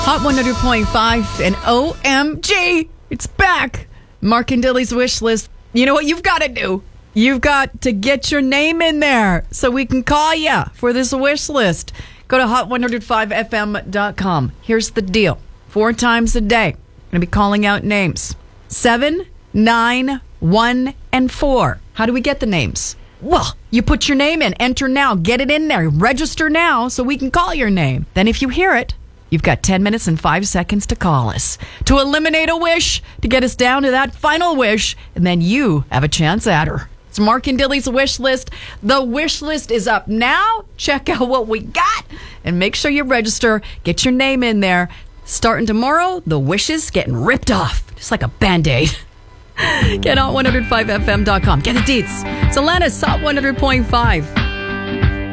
Hot 100.5 and OMG, it's back. Mark and Dilly's wish list. You know what you've got to do? You've got to get your name in there so we can call you for this wish list. Go to hot1005fm.com. Here's the deal. 4 times a day, I'm going to be calling out names. 7, 9, 1, and 4. How do we get the names? Well, you put your name in, enter now, get it in there, register now so we can call your name. Then if you hear it, you've got 10 minutes and 5 seconds to call us, to eliminate a wish, to get us down to that final wish, and then you have a chance at her. It's Mark and Dilly's wish list. The wish list is up now. Check out what we got and make sure you register. Get your name in there. Starting tomorrow, the wishes getting ripped off, just like a Band-Aid. Get on 105fm.com. Get the deets. It's Atlanta's Hot 100.5.